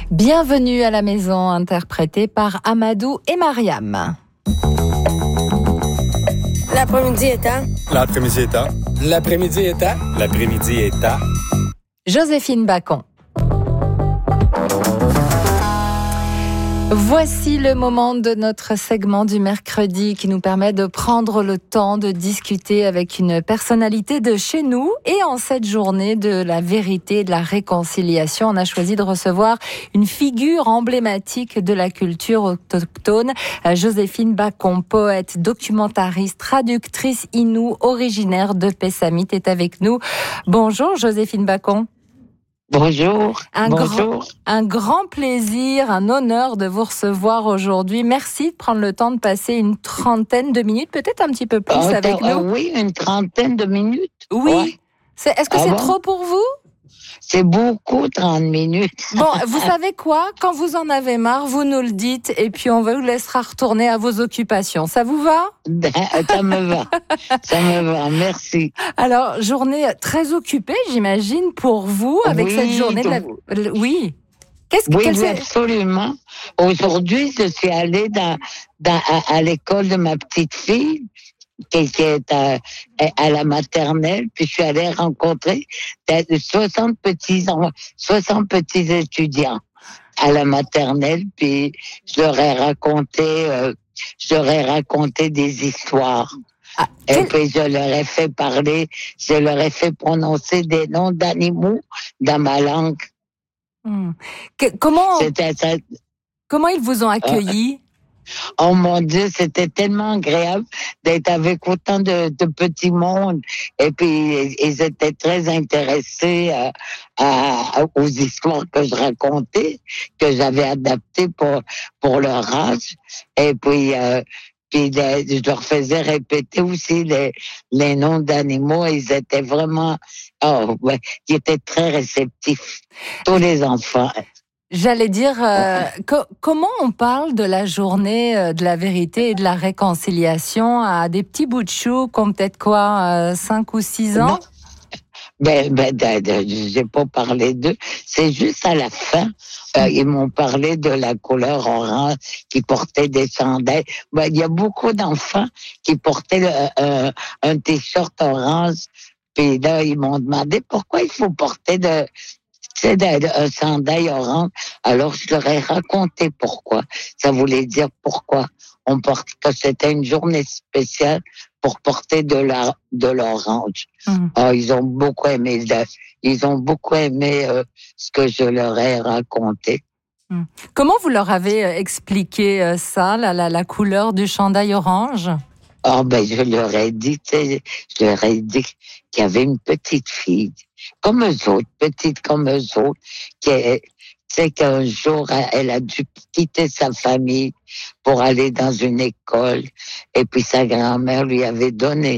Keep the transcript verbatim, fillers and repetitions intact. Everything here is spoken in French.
Bienvenue à la maison, interprétée par Amadou et Mariam. L'après-midi est à. L'après-midi est à. L'après-midi est à. L'après-midi est à. Joséphine Bacon. Voici le moment de notre segment du mercredi qui nous permet de prendre le temps de discuter avec une personnalité de chez nous. Et en cette journée de la vérité et de la réconciliation, on a choisi de recevoir une figure emblématique de la culture autochtone, Joséphine Bacon, poète, documentariste, traductrice Innu, originaire de Pessamit, est avec nous. Bonjour Joséphine Bacon. Bonjour. Un, Bonjour. Grand, un grand plaisir, un honneur de vous recevoir aujourd'hui. Merci de prendre le temps de passer une trentaine de minutes, peut-être un petit peu plus Oh, avec nous. Euh, oui, une trentaine de minutes. Oui. Ouais. C'est, est-ce que Ah c'est bon? trop pour vous? C'est beaucoup, trente minutes. Bon, vous savez quoi? Quand vous en avez marre, vous nous le dites et puis on vous laissera retourner à vos occupations. Ça vous va? Ça me va. Ça me va. Merci. Alors, journée très occupée, j'imagine, pour vous, avec oui, cette journée de la... Oui. Qu'est-ce que oui, quelle oui, absolument. Aujourd'hui, je suis allée dans, dans, à, à l'école de ma petite fille, qui, qui est à, à la maternelle, puis je suis allée rencontrer soixante petits, soixante petits étudiants à la maternelle, puis je leur ai raconté, euh, je leur ai raconté des histoires. Ah, et quel... puis je leur ai fait parler, je leur ai fait prononcer des noms d'animaux dans ma langue. Hum. Que, comment, C'était ça. Comment ils vous ont accueillis? Oh mon Dieu, c'était tellement agréable d'être avec autant de, de petits mondes. Et puis, ils étaient très intéressés à, à, aux histoires que je racontais, que j'avais adaptées pour, pour leur âge. Et puis, euh, puis je leur faisais répéter aussi les, les noms d'animaux. Ils étaient vraiment, oh, ouais, ils étaient très réceptifs. Tous les enfants. J'allais dire, euh, co- comment on parle de la journée euh, de la vérité et de la réconciliation à des petits bouts de choux qui ont peut-être quoi, euh, cinq ou six ans? Non. Ben, ben, ben, ben, j'ai pas parlé d'eux. C'est juste à la fin, euh, ils m'ont parlé de la couleur orange, qui portait des chandails. Ben, il y a beaucoup d'enfants qui portaient le, euh, un t-shirt orange. Puis là, ils m'ont demandé pourquoi il faut porter de C'est un chandail orange. Alors, je leur ai raconté pourquoi. Ça voulait dire pourquoi on porte, que c'était une journée spéciale pour porter de la, de l'orange. Mmh. Oh, ils ont beaucoup aimé, ils ont beaucoup aimé euh, ce que je leur ai raconté. Mmh. Comment vous leur avez expliqué euh, ça, la, la, la couleur du chandail orange? Oh, ben, je leur ai dit, tu sais, je leur ai dit qu'il y avait une petite fille, comme eux autres, petite comme eux autres, qui est, tu sais, qu'un jour, elle a dû quitter sa famille pour aller dans une école, et puis sa grand-mère lui avait donné